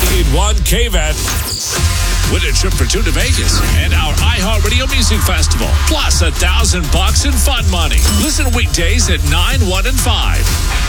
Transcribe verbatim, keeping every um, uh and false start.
In one K V A T. Win a trip for two to Vegas and our iHeartRadio Music Festival. Plus a thousand bucks in fun money. Listen weekdays at nine, one, and five.